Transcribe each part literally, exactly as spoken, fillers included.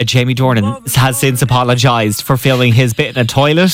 Jamie Dornan has since apologised for filming his bit in a toilet.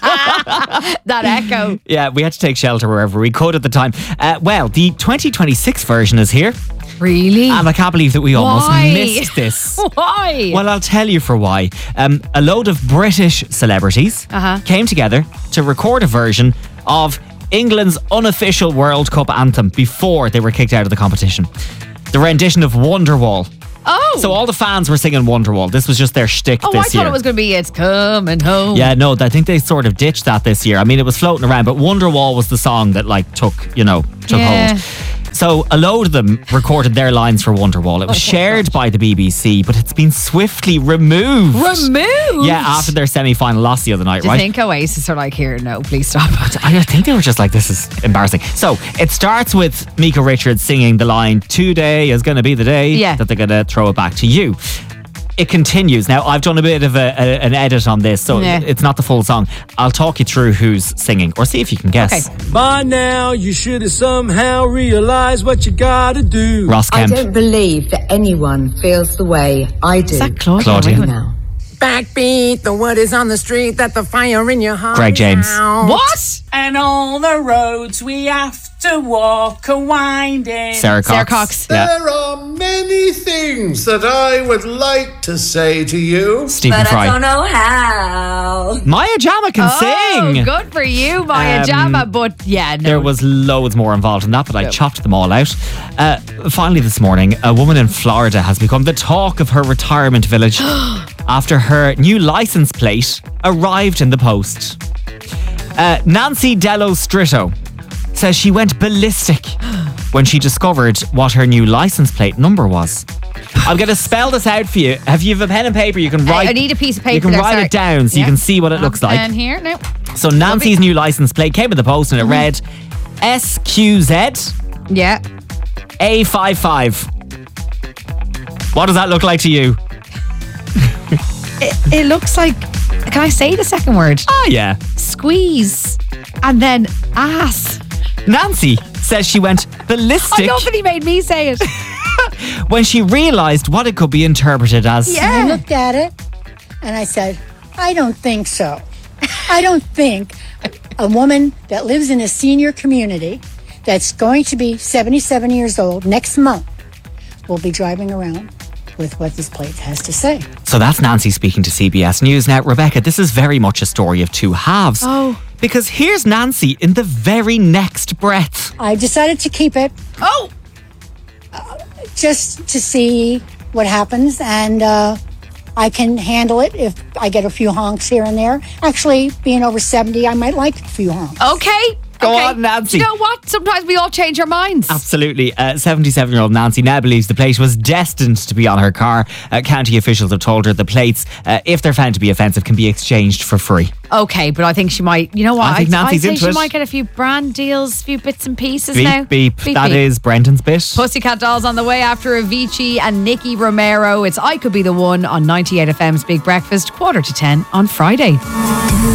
That echo. Yeah, we had to take shelter wherever we could at the time. Uh, well, the twenty twenty-six version is here. Really? And I can't believe that we almost Why? missed this. Why? Well, I'll tell you for why. Um, a load of British celebrities Uh-huh. came together to record a version of England's unofficial World Cup anthem before they were kicked out of the competition. The rendition of Wonderwall. Oh. So all the fans were singing Wonderwall. This was just their shtick Oh, this I thought year. it was going to be It's Coming Home. Yeah, no, I think they sort of ditched that this year. I mean, it was floating around, but Wonderwall was the song that like took, you know, took Yeah. hold. So a load of them recorded their lines for Wonderwall. It was Oh, shared by the B B C, but it's been swiftly removed. Removed? Yeah, after their semi-final loss the other night, Do you right? think Oasis are like, here, no, please stop it? I think they were just like, this is embarrassing. So it starts with Mika Richards singing the line, today is going to be the day Yeah. that they're going to throw it back to you. It continues. Now, I've done a bit of a, a, an edit on this, so Yeah. it's not the full song. I'll talk you through who's singing, or see if you can guess. Okay. By now, you should have somehow realized what you gotta do. Ross I Kemp. don't believe that anyone feels the way I do. Is that Claudia? Claudia. Wait a minute. now? Backbeat, the word is on the street that the fire in your heart. Greg James. What? And all the roads we have to walk are winding. Sarah Cox. Sarah Cox. Yeah. There are many things that I would like to say to you. Stephen Fry. know how. Maya Jama can Oh, sing. good for you, Maya Um, Jama. But yeah, no. There was loads more involved in that, but I chopped them all out. Uh, finally this morning, a woman in Florida has become the talk of her retirement village after her new license plate arrived in the post. Uh, Nancy Dello Stritto says she went ballistic when she discovered what her new license plate number was. I'm going to spell this out for you. Have you have a pen and paper? You can write. I need a piece of paper You can there, write sorry. it down so Yeah. you can see what it looks like. And here, no. So Nancy's new license plate came in the post and it read S Q Z Yeah. A fifty-five. What does that look like to you? It, it looks like, can I say the second word? Ah, yeah. Squeeze. And then ass. Nancy says she went ballistic I love that he made me say it. when she realised what it could be interpreted as. I Yeah. looked at it and I said, I don't think so. I don't think a woman that lives in a senior community that's going to be seventy-seven years old next month will be driving around with what this plate has to say. So that's Nancy speaking to C B S News. Now, Rebecca, this is very much a story of two halves. Oh. Because here's Nancy in the very next breath. I decided to keep it Oh. just to see what happens, and uh, I can handle it if I get a few honks here and there. Actually, being over seventy, I might like a few honks. Okay. Go okay. on, Nancy. Do you know what? Sometimes we all change our minds. Absolutely. Uh, seventy-seven-year-old Nancy now believes the plate was destined to be on her car. Uh, county officials have told her the plates, uh, if they're found to be offensive, can be exchanged for free. Okay, but I think she might, you know what? I think I'd- Nancy's I'd say into she it. might get a few brand deals, a few bits and pieces Beep, now. beep. That is Brendan's bit. Pussycat Dolls on the way after Avicii and Nicky Romero. It's I Could Be the One on ninety-eight F M's Big Breakfast, quarter to ten on Friday.